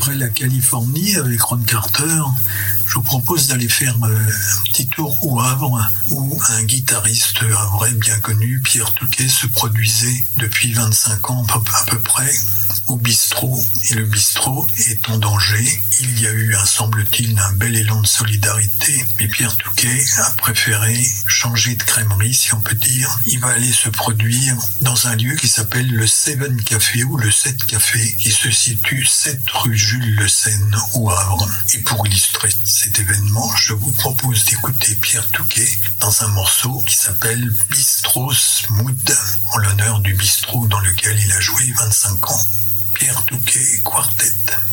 après la Californie avec Ron Carter, je vous propose d'aller faire un petit tour au Havre, où un guitariste vrai bien connu, Pierre Touquet, se produisait depuis 25 ans à peu près au bistrot. Et le bistrot est en danger. Il y a eu, semble-t-il, un bel élan de solidarité, mais Pierre Touquet a préféré changer de crèmerie, si on peut dire. Il va aller se produire dans un lieu qui s'appelle le Seven Café ou le 7 Café, qui se situe 7 rue Jules Le Seine au Havre. Et pour illustrer cet événement, je vous propose d'écouter Pierre Touquet dans un morceau qui s'appelle Bistro Smooth, en l'honneur du bistrot dans lequel il a joué 25 ans. Pierre Touquet Quartet.